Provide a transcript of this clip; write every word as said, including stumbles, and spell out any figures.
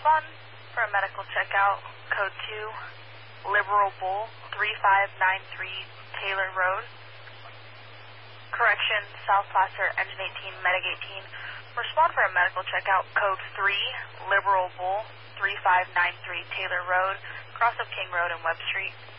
respond for a medical checkout, code two, Liberal Bull, three five nine three Taylor Road. Correction, South Placer, Engine eighteen, Medic eighteen. Respond for a medical checkout, code three, Liberal Bull, three five nine three Taylor Road, cross of King Road and Webb Street.